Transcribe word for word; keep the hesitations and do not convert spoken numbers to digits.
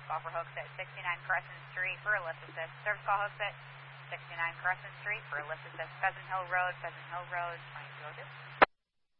service call for Hooksett, sixty-nine Crescent Street for a lift assist. Service call Hooksett, sixty-nine Crescent Street for a lift assist. Pheasant Hill Road, Pheasant Hill Road, twenty-two oh two.